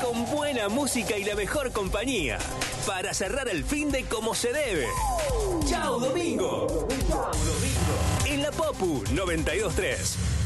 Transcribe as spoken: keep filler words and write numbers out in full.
con buena música y la mejor compañía, para cerrar el finde como se debe. ¡Chao, domingo! ¡Chao, domingo! En la Popu noventa y dos tres.